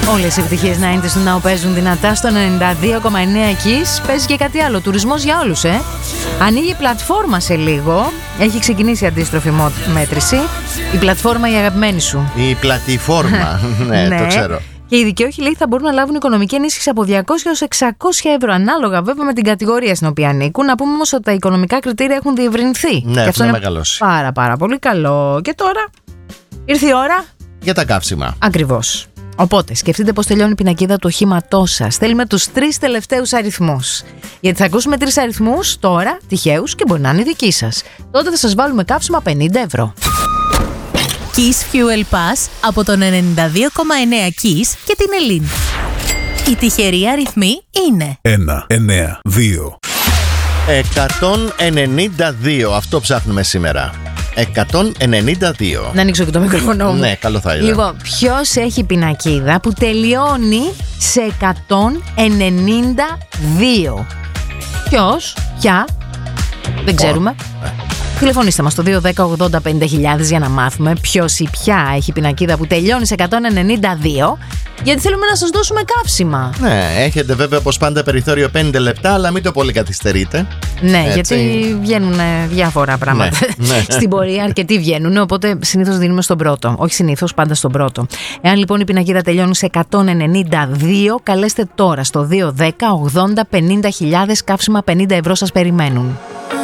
Όλες οι επιτυχίες 90's του Now παίζουν δυνατά στο 92,9 εκείς. Παίζει και κάτι άλλο, τουρισμός για όλους, Ανοίγει η πλατφόρμα σε λίγο. Έχει ξεκινήσει η αντίστροφη μέτρηση. Η πλατφόρμα η αγαπημένη σου. Η πλατφόρμα, ναι, το ξέρω. Και οι δικαιούχοι, λέει, θα μπορούν να λάβουν οικονομική ενίσχυση από 200 έως 600 ευρώ, ανάλογα βέβαια με την κατηγορία στην οποία ανήκουν. Να πούμε όμως ότι τα οικονομικά κριτήρια έχουν διευρυνθεί. Ναι, και αυτό είναι μεγαλώσει. Πάρα πολύ καλό. Και τώρα ήρθε η ώρα για τα καύσιμα. Ακριβώς. Οπότε σκεφτείτε πώς τελειώνει η πινακίδα του οχήματός σας. Θέλουμε τους 3 τελευταίους αριθμούς. Γιατί θα ακούσουμε 3 αριθμούς τώρα, τυχαίους, και μπορεί να είναι οι δικοί σας. Τότε θα σας βάλουμε καύσιμα 50 ευρώ. Kiss Fuel Pass από τον 92,9 Kiss και την Ελλήν. Οι τυχεροί αριθμοί είναι 1, 9, 2. 192. Αυτό ψάχνουμε σήμερα. 192. Να ανοίξω και το μικρόφωνο μου. Ναι, καλό θα ήταν. Λοιπόν, ποιος έχει πινακίδα που τελειώνει σε 192? Ποιος, ποια, δεν ξέρουμε. Τηλεφωνήστε μας στο 210-80-50.000 για να μάθουμε ποιος ή ποια έχει πινακίδα που τελειώνει σε 192, γιατί θέλουμε να σας δώσουμε καύσιμα. Ναι, έχετε βέβαια όπως πάντα περιθώριο 5 λεπτά, αλλά μην το πολύ καθυστερείτε. Ναι, έτσι. Γιατί βγαίνουν διάφορα πράγματα. Ναι. Στην πορεία αρκετοί βγαίνουν, οπότε συνήθως δίνουμε στον πρώτο. Όχι συνήθως, πάντα στον πρώτο. Εάν λοιπόν η πινακίδα τελειώνει σε 192, καλέστε τώρα στο 210-80-50.000, καύσιμα 50 ευρώ σας περιμένουν.